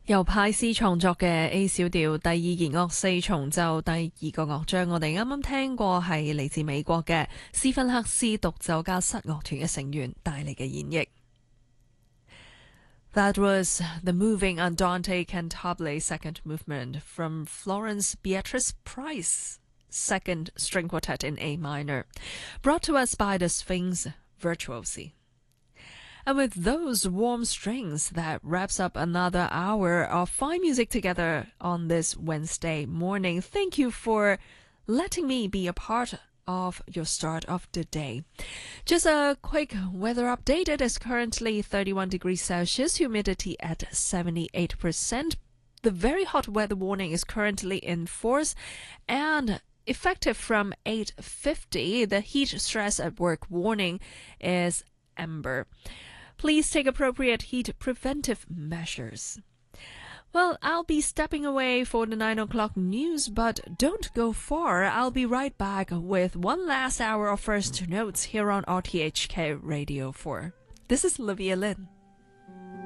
由派斯創作嘅 A 小調第二弦樂四重奏第二個樂章，我哋啱啱聽過係嚟自美國嘅斯芬克斯獨奏家室樂團嘅成員帶嚟嘅演繹。That was the moving Andante Cantabile second movement from Florence Beatrice Price, second string quartet in A minor, brought to us by the Sphinx Virtuosi. And with those warm strings, that wraps up another hour of fine music together on this Wednesday morning. Thank you for letting me be a part of your start of the day. Just a quick weather update. It is currently 31 degrees Celsius, humidity at 78%. The very hot weather warning is currently in force and effective from 8:50. The heat stress at work warning is amber. Please take appropriate heat preventive measures. Well, I'll be stepping away for the 9 o'clock news, but don't go far. I'll be right back with one last hour of First Notes here on RTHK Radio 4. This is Olivia Lin.